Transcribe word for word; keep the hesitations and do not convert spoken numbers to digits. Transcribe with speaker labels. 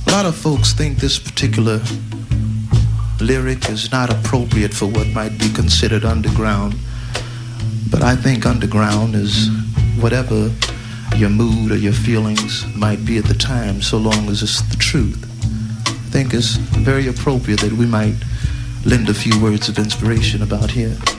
Speaker 1: A lot of folks think this particular lyric is not appropriate for what might be considered underground, but I think underground is whatever your mood or your feelings might be at the time, so long as it's the truth. I think it's very appropriate that we might lend a few words of inspiration about here.